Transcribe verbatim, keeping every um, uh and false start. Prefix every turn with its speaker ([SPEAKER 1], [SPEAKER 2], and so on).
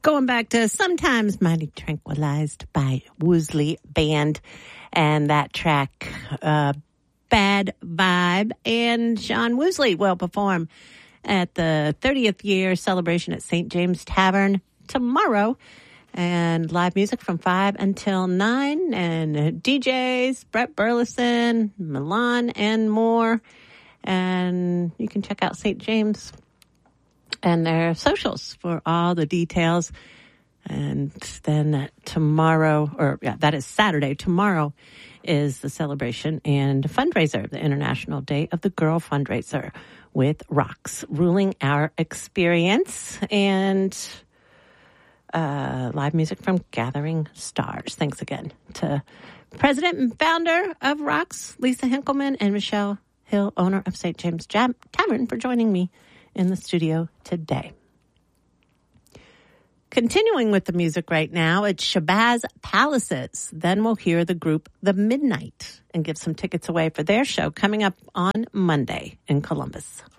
[SPEAKER 1] Going back to Sometimes Mighty Tranquilized by Woosley Band. And that track, uh, Bad Vibe. And Sean Woosley will perform at the thirtieth year celebration at Saint James Tavern tomorrow. And live music from five until nine. And D Js, Brett Burleson, Milan, and more. And you can check out Saint James and their socials for all the details. And then tomorrow, or yeah, that is Saturday. Tomorrow is the celebration and fundraiser, the International Day of the Girl fundraiser with Rocks ruling our experience, and uh, live music from Gathering Stars. Thanks again to President and founder of Rocks, Lisa Henkelman, and Michelle Hill, owner of Saint James Jam- Tavern, for joining me in the studio today. Continuing with the music right now, it's Shabazz Palaces. Then we'll hear the group The Midnight and give some tickets away for their show coming up on Monday in Columbus.